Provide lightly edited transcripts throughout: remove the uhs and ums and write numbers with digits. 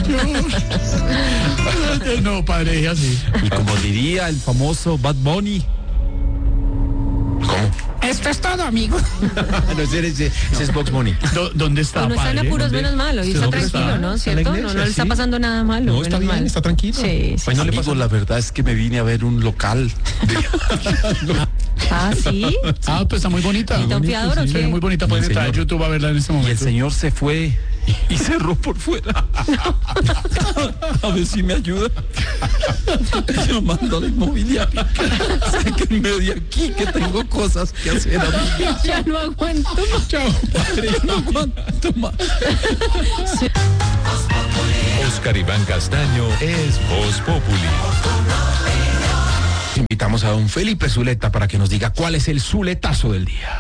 No, padre, es así. Y como diría el famoso Bad Bunny. ¿Cómo? Esto es todo, amigo. No, ese es Box Bunny. ¿Dónde está, No está en padre? apuros, menos malo. Y está ¿Dónde tranquilo, está? ¿no? ¿Está en la ¿Cierto? iglesia? No le está Sí. pasando nada malo. No, está menos bien, mal. está tranquilo. Sí, sí. Pues no le pasa. La verdad es que me vine a ver un local. Ah, ¿sí? Ah, pues está muy bonita. ¿Está un fiador o Sí, qué? muy bonita. Pueden Sí, entrar a señor. YouTube a verla en este Y el momento. señor se fue y cerró por fuera. A ver si me ayuda. Llamando a la inmobiliaria. Sáquenme de aquí que tengo cosas que hacer. Ya no aguanto. Chao. Padre, no aguanto más. Oscar Iván Castaño es Voz Populi. Invitamos a don Felipe Zuleta para que nos diga cuál es el zuletazo del día.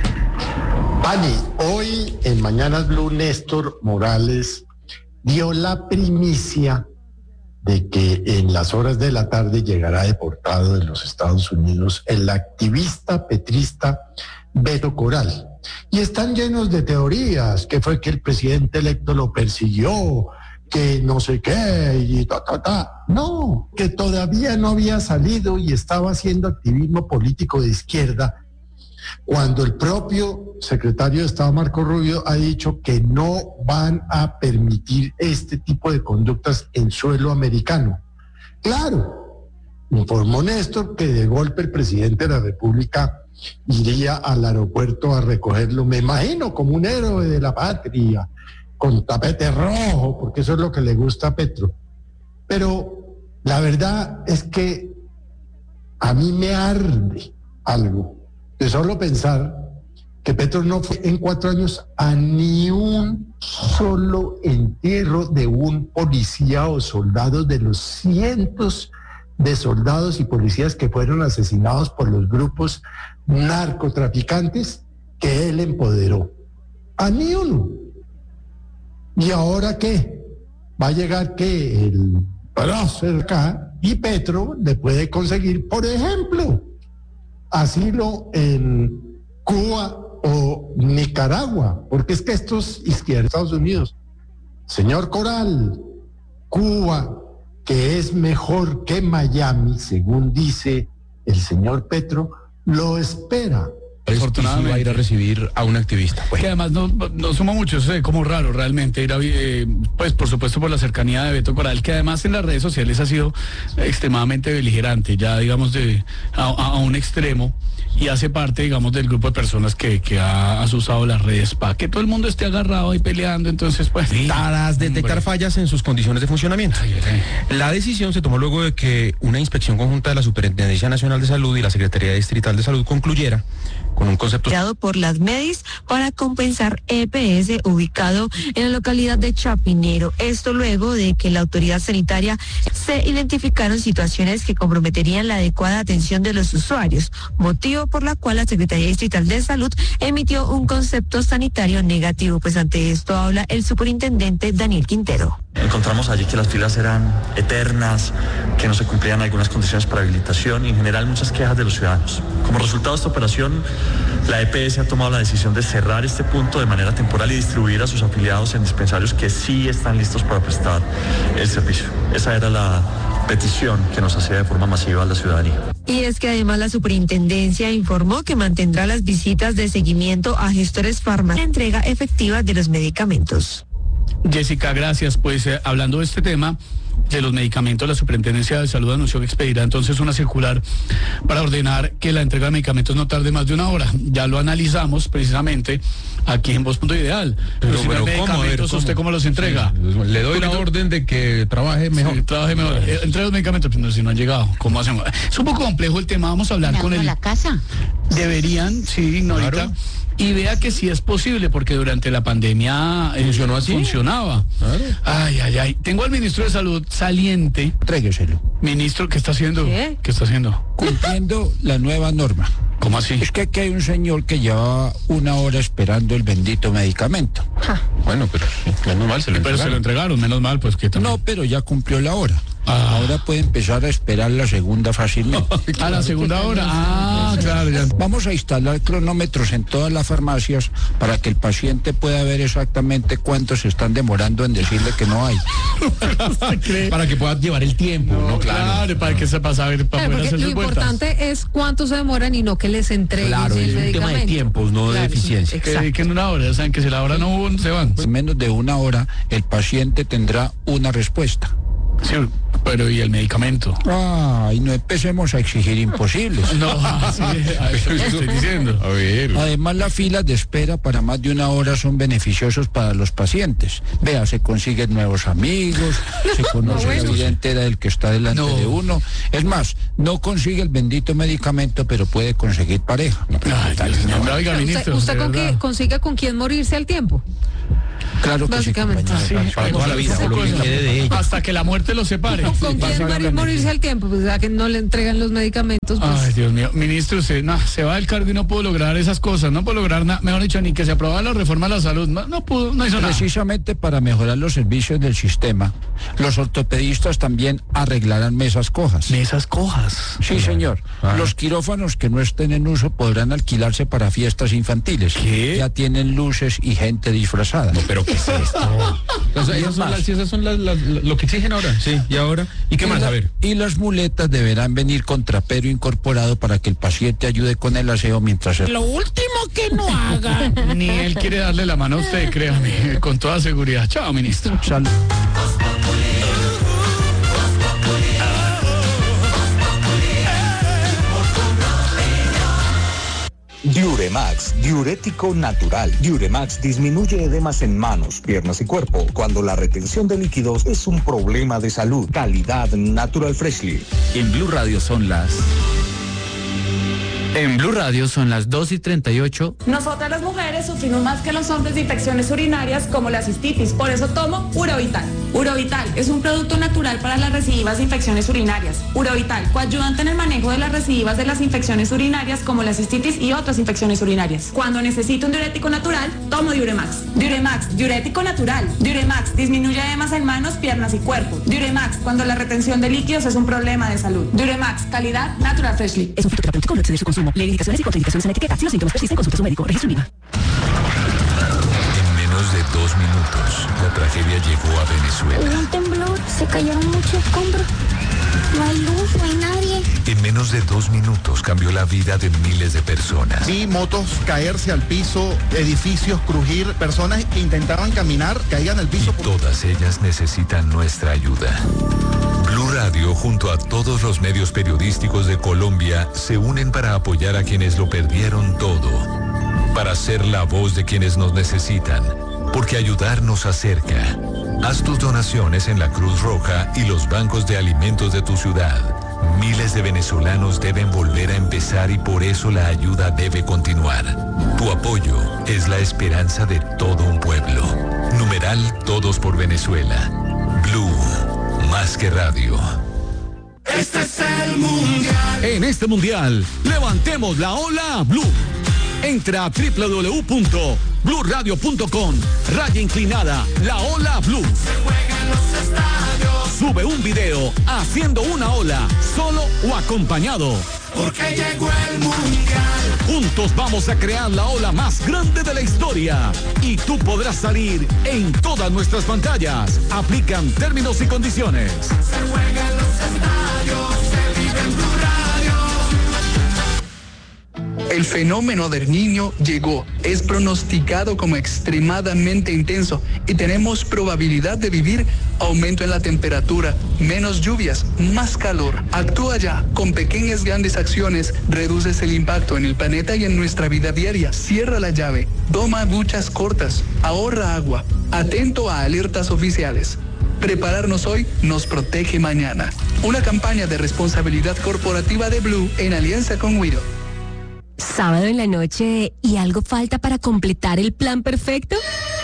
Pani, hoy en Mañanas Blue, Néstor Morales dio la primicia de que en las horas de la tarde llegará deportado de los Estados Unidos el activista petrista Beto Coral. Y están llenos de teorías, que fue que el presidente electo lo persiguió, que no sé qué, y ta. No, que todavía no había salido y estaba haciendo activismo político de izquierda, cuando el propio secretario de Estado, Marco Rubio, ha dicho que no van a permitir este tipo de conductas en suelo americano. Claro, informó Néstor que de golpe el presidente de la República iría al aeropuerto a recogerlo, me imagino, como un héroe de la patria, con tapete rojo, porque eso es lo que le gusta a Petro. Pero la verdad es que a mí me arde algo de solo pensar que Petro no fue en 4 años a ni un solo entierro de un policía o soldado de los cientos de soldados y policías que fueron asesinados por los grupos narcotraficantes que él empoderó. A ni uno. ¿Y ahora qué? Va a llegar que el prócer acá y Petro le puede conseguir, por ejemplo, asilo en Cuba o Nicaragua, porque es que estos izquierdos, Estados Unidos, señor Coral, Cuba, que es mejor que Miami, según dice el señor Petro, lo espera. Afortunadamente va a ir a recibir a un activista. Que además no suma mucho, eso es como raro realmente ir a, pues por supuesto por la cercanía de Beto Coral, que además en las redes sociales ha sido extremadamente beligerante, ya digamos a un extremo, y hace parte, digamos, del grupo de personas que has usado las redes para que todo el mundo esté agarrado y peleando, entonces pues... Tras detectar fallas en sus condiciones de funcionamiento. La decisión se tomó luego de que una inspección conjunta de la Superintendencia Nacional de Salud y la Secretaría Distrital de Salud concluyera con un concepto Creado por las MEDIS para compensar EPS ubicado en la localidad de Chapinero. Esto luego de que la autoridad sanitaria se identificaron situaciones que comprometerían la adecuada atención de los usuarios, motivo por la cual la Secretaría Distrital de Salud emitió un concepto sanitario negativo. Pues ante esto habla el superintendente Daniel Quintero. Encontramos allí que las filas eran eternas, que no se cumplían algunas condiciones para habilitación y en general muchas quejas de los ciudadanos. Como resultado de esta operación, la EPS ha tomado la decisión de cerrar este punto de manera temporal y distribuir a sus afiliados en dispensarios que sí están listos para prestar el servicio. Esa era la petición que nos hacía de forma masiva a la ciudadanía. Y es que además la superintendencia informó que mantendrá las visitas de seguimiento a gestores farmacéuticos, entrega efectiva de los medicamentos. Jessica, gracias. Pues hablando de este tema de los medicamentos, la Superintendencia de Salud anunció que expedirá entonces una circular para ordenar que la entrega de medicamentos no tarde más de 1 hora. Ya lo analizamos precisamente aquí en Voz Punto Ideal. Pero si no hay medicamentos, ¿usted cómo los entrega? Sí, le doy la orden de que trabaje mejor. Sí, trabaje mejor. Entrega los medicamentos, pero si no han llegado, ¿cómo hacemos? Es un poco complejo el tema, vamos a hablar con él. la casa. Deberían, sí, Norita. Claro. Y vea que sí es posible, porque durante la pandemia ¿Funcionó así? funcionaba. Claro. Ay. Tengo al ministro de Salud saliente. Tráigaselo. Ministro, ¿qué está haciendo? ¿Qué? ¿Qué está haciendo? Cumpliendo la nueva norma. ¿Cómo así? Es que aquí hay un señor que lleva 1 hora esperando el bendito medicamento. Bueno, pero menos mal se lo Pero se lo entregaron. entregaron, menos mal, pues que también. No, pero ya cumplió la hora. Ahora puede empezar a esperar la segunda fácilmente. A la segunda hora. Claro, ya. Vamos a instalar cronómetros en todas las farmacias para que el paciente pueda ver exactamente cuántos se están demorando en decirle que no hay. Para que pueda llevar el tiempo, ¿no? Claro, para que sepa saber, para Claro, poder porque hacer lo sus vueltas. importante es cuánto se demoran y no que les entreguen Claro, el es un medicamento. tema de tiempos, no de Claro, eficiencia. sí, Que exacto. dediquen una hora, ya saben que si la hora no hubo, se van. En menos de una hora, el paciente tendrá una respuesta. Sí, pero ¿y el medicamento? Ay, no empecemos a exigir imposibles. No, sí, a eso le estoy diciendo. A ver. Además, las filas de espera para más de una hora son beneficiosos para los pacientes. Vea, se consiguen nuevos amigos, se conoce la vida entera del que está delante de uno. Es más, no consigue el bendito medicamento, pero puede conseguir pareja. Ay, Dios mío, oiga, ministro, ¿Usted de con verdad. qué consigue con quién morirse al tiempo? Claro que Básicamente. sí, compañero. Para toda la vida, Esa por lo que cosa. quede de ella. Hasta que la muerte los separe. ¿Con quién morirse al tiempo? Pues ya que no le entregan los medicamentos. Pues, Ay, Dios mío. Ministro, usted se va del cargo y no pudo lograr esas cosas. No pudo lograr nada. Mejor dicho, ni que se aprobara la reforma a la salud. No pudo, no hizo nada. Precisamente para mejorar los servicios del sistema, los ortopedistas también arreglarán mesas cojas. Mesas cojas. Sí, señor. Los quirófanos que no estén en uso podrán alquilarse para fiestas infantiles. ¿Qué? Ya tienen luces y gente disfrazada. Pero ¿qué es esto? Esas son lo que exigen ahora. Sí, y ahora. ¿Y qué más? A ver. Y las muletas deberán venir con trapero incorporado para que el paciente ayude con el aseo mientras... Lo último que no haga. Ni él quiere darle la mano a usted, créame, con toda seguridad. Chao, ministro. Salud. Diuremax, diurético natural. Diuremax disminuye edemas en manos, piernas y cuerpo cuando la retención de líquidos es un problema de salud. Calidad Natural Freshly. En Blue Radio son las 2:38. Nosotras las mujeres sufrimos más que los hombres de infecciones urinarias como la cistitis, por eso tomo Urovital. Urovital es un producto natural para las recidivas de infecciones urinarias. Urovital, coayudante en el manejo de las recidivas de las infecciones urinarias como la cistitis y otras infecciones urinarias. Cuando necesito un diurético natural, tomo Diuremax. Diuremax, diurético natural. Diuremax, disminuye edemas en manos, piernas y cuerpo. Diuremax, cuando la retención de líquidos es un problema de salud. Diuremax, calidad Natural Freshly. Es un fitoterapéutico, no excede su consumo. Lee indicaciones y contraindicaciones en la etiqueta. Si los síntomas persisten, consulte a su médico. Registro INVIMA. En menos de 2 minutos, la tragedia llegó a Venezuela. Hubo un temblor, se cayeron muchos escombros. No hay luz, no hay nadie. En menos de 2 minutos cambió la vida de miles de personas. Vi motos caerse al piso, edificios crujir, personas que intentaban caminar, caían al piso. Y todas ellas necesitan nuestra ayuda. Blue Radio, junto a todos los medios periodísticos de Colombia, se unen para apoyar a quienes lo perdieron todo. Para ser la voz de quienes nos necesitan. Porque ayudar nos acerca. Haz tus donaciones en la Cruz Roja y los bancos de alimentos de tu ciudad. Miles de venezolanos deben volver a empezar y por eso la ayuda debe continuar. Tu apoyo es la esperanza de todo un pueblo. Numeral Todos por Venezuela. Blue, más que radio. Este es el mundial. En este mundial, levantemos la ola Blue. Entra a www.bluradio.com. Raya inclinada, la ola Blue. Se juega en los estadios. Sube un video haciendo una ola, solo o acompañado. Porque llegó el mundial. Juntos vamos a crear la ola más grande de la historia. Y tú podrás salir en todas nuestras pantallas. Aplican términos y condiciones. Se juega en los estadios. Se vive en Blue Radio. El fenómeno del Niño llegó, es pronosticado como extremadamente intenso y tenemos probabilidad de vivir aumento en la temperatura, menos lluvias, más calor. Actúa ya, con pequeñas grandes acciones, reduces el impacto en el planeta y en nuestra vida diaria. Cierra la llave, toma duchas cortas, ahorra agua, atento a alertas oficiales. Prepararnos hoy nos protege mañana. Una campaña de responsabilidad corporativa de Blue en alianza con Wido. Sábado en la noche y algo falta para completar el plan perfecto.